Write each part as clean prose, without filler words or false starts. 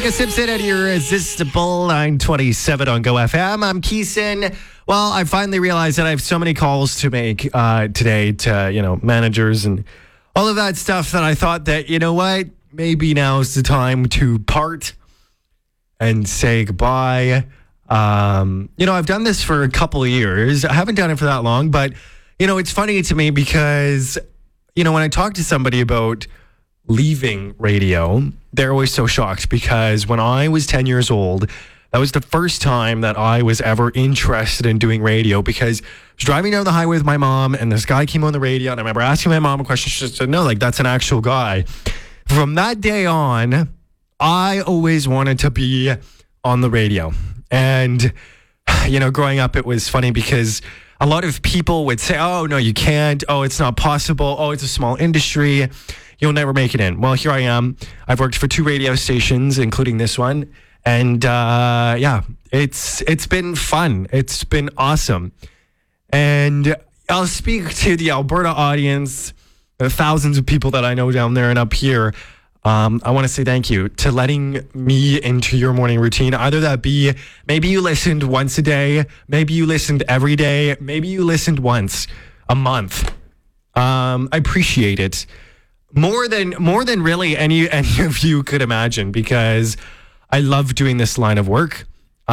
Jessica Simpson and Irresistible 927 on Go FM. I'm Keeson. Well, I finally realized that I have so many calls to make today to, managers and all of that stuff that I thought that, what, maybe now's the time to part and say goodbye. I've done this for a couple of years. I haven't done it for that long, but, it's funny to me because, when I talk to somebody about leaving radio, they're always so shocked because when I was 10 years old, that was the first time that I was ever interested in doing radio because I was driving down the highway with my mom and this guy came on the radio and I remember asking my mom a question. She said, no, that's an actual guy. From that day on, I always wanted to be on the radio. And, growing up, it was funny because a lot of people would say, oh, no, you can't. Oh, it's not possible. Oh, it's a small industry. You'll never make it in. Well, here I am. I've worked for 2 radio stations, including this one. And it's been fun. It's been awesome. And I'll speak to the Alberta audience, the thousands of people that I know down there and up here. I want to say thank you to letting me into your morning routine. Either that be, maybe you listened once a day, maybe you listened every day, maybe you listened once a month. I appreciate it. More than really any of you could imagine because I love doing this line of work.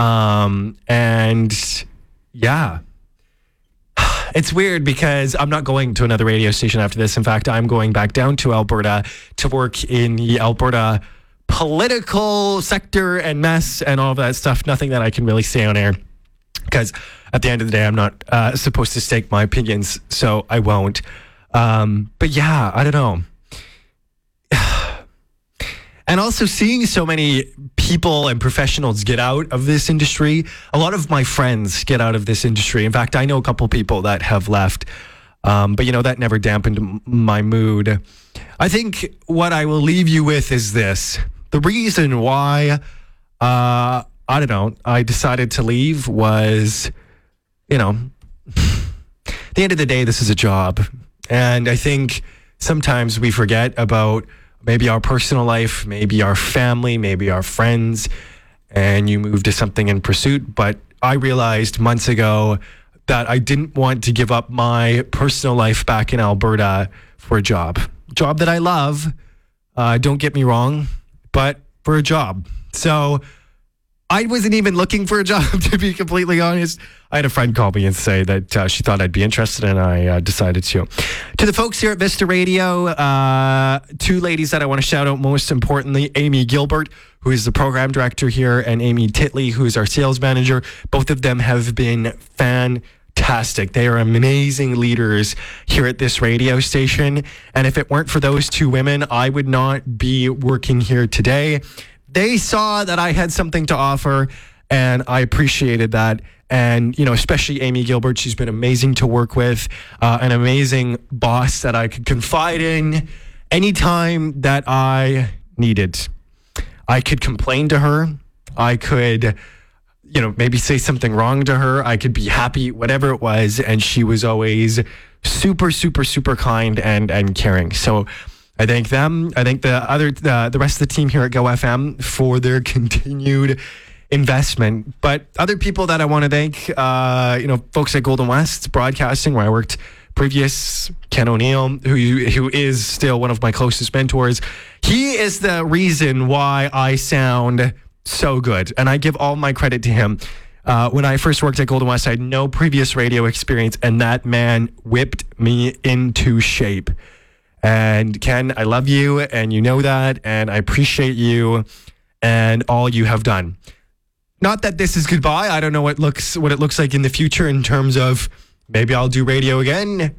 It's weird because I'm not going to another radio station after this. In fact, I'm going back down to Alberta to work in the Alberta political sector and mess and all of that stuff. Nothing that I can really say on air because at the end of the day, I'm not supposed to stake my opinions, so I won't. But yeah, I don't know. And also seeing so many people and professionals get out of this industry. A lot of my friends get out of this industry. In fact, I know a couple people that have left. But that never dampened my mood. I think what I will leave you with is this. The reason why, I decided to leave was, at the end of the day, this is a job. And I think sometimes we forget about maybe our personal life, maybe our family, maybe our friends, and you move to something in pursuit. But I realized months ago that I didn't want to give up my personal life back in Alberta for a job that I love. Don't get me wrong, but for a job. So I wasn't even looking for a job, to be completely honest. I had a friend call me and say that she thought I'd be interested, and I decided to. To the folks here at Vista Radio, 2 ladies that I want to shout out most importantly, Amy Gilbert, who is the program director here, and Amy Titley, who is our sales manager. Both of them have been fantastic. They are amazing leaders here at this radio station. And if it weren't for those 2 women, I would not be working here today. They saw that I had something to offer, and I appreciated that. And, especially Amy Gilbert, she's been amazing to work with, an amazing boss that I could confide in anytime that I needed. I could complain to her. I could, maybe say something wrong to her. I could be happy, whatever it was. And she was always super, super, super kind and caring. So I thank them. I thank the rest of the team here at Go FM for their continued investment. But other people that I want to thank, folks at Golden West Broadcasting, where I worked previous, Ken O'Neill, who is still one of my closest mentors. He is the reason why I sound so good, and I give all my credit to him. When I first worked at Golden West, I had no previous radio experience, and that man whipped me into shape. And Ken, I love you, and you know that, and I appreciate you and all you have done. Not that this is goodbye. I don't know what it looks like in the future in terms of maybe I'll do radio again.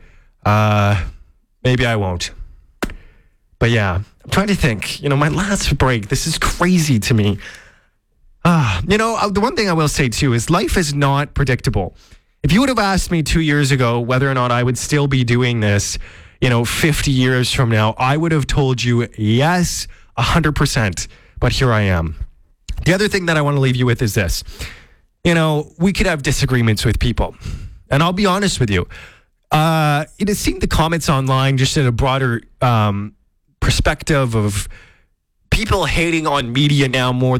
Maybe I won't. But yeah, I'm trying to think. My last break. This is crazy to me. The one thing I will say too is life is not predictable. If you would have asked me 2 years ago whether or not I would still be doing this, 50 years from now, I would have told you yes, 100%. But here I am. The other thing that I want to leave you with is this. We could have disagreements with people. And I'll be honest with you. Seeing the comments online just in a broader perspective of people hating on media now more